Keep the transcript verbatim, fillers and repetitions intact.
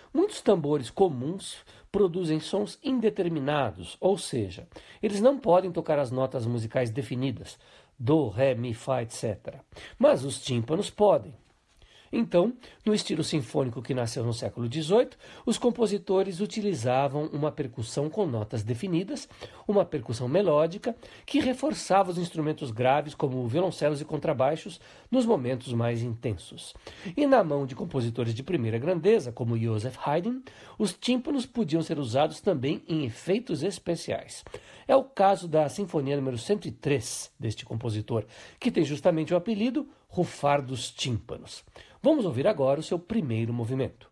Muitos tambores comuns produzem sons indeterminados, ou seja, eles não podem tocar as notas musicais definidas, do, ré, mi, fá, etcétera. Mas os tímpanos podem. Então, no estilo sinfônico que nasceu no século dezoito, os compositores utilizavam uma percussão com notas definidas, uma percussão melódica, que reforçava os instrumentos graves como violoncelos e contrabaixos nos momentos mais intensos. E na mão de compositores de primeira grandeza, como Joseph Haydn, os tímpanos podiam ser usados também em efeitos especiais. É o caso da Sinfonia número cento e três deste compositor, que tem justamente o apelido Rufar dos Tímpanos. Vamos ouvir agora o seu primeiro movimento.